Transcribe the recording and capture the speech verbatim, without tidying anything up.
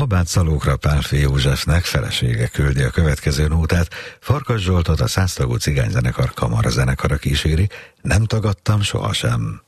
Habád Szalókra Pálffy Józsefnek felesége küldi a következő nótát. Farkas Zsoltot a száztagú cigányzenekar kamarazenekara kíséri, Nem tagadtam sohasem.